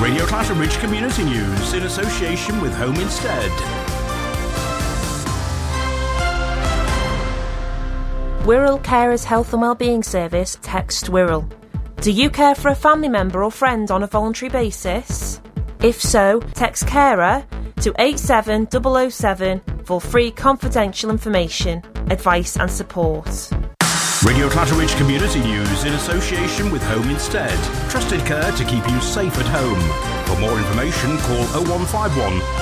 Radio Clatterbridge Community News in association with Home Instead. Wirral Carers Health and Wellbeing Service text Wirral. Do you care for a family member or friend on a voluntary basis? If so, text carer to 87007 for free confidential information, advice and support. Radio Clatterbridge Community News in association with Home Instead. Trusted care to keep you safe at home. For more information, call 0151